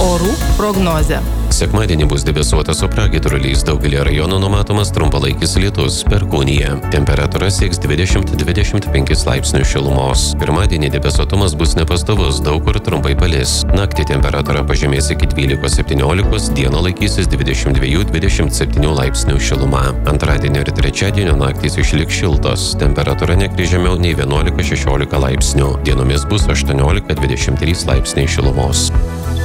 Orų prognozė. Sekmadienį bus debesuota su pragiedruliais, daugelį rajonų numatomas trumpalaikis lietus, perkūnija. Temperatūra sieks 20–25 laipsnių šilumos. Pirmadienį debesuotumas bus nepastovus, daug kur trumpai palis. Naktį temperatūra pažemės iki 12–17, dieną laikysis 22–27 laipsnių šiluma. Antradienio ir trečiadienio naktys išliks šiltos, temperatūra nekris žemiau nei 11–16 laipsnių. Dienomis bus 18–23 laipsniai šilumos.